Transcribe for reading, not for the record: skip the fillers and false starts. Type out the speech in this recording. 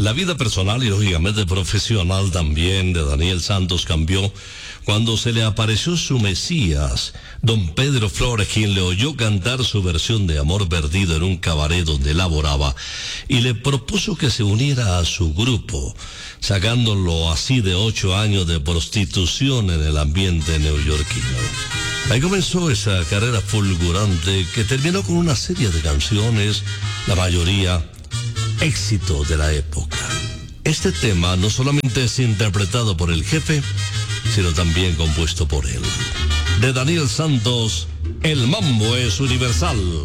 La vida personal y lógicamente profesional también de Daniel Santos cambió cuando se le apareció su Mesías, don Pedro Flores, quien le oyó cantar su versión de Amor Perdido en un cabaret donde laboraba y le propuso que se uniera a su grupo, sacándolo así de 8 años de prostitución en el ambiente neoyorquino. Ahí comenzó esa carrera fulgurante que terminó con una serie de canciones, la mayoría éxitos de la época. Este tema no solamente es interpretado por el jefe, sino también compuesto por él. De Daniel Santos, El Mambo es Universal.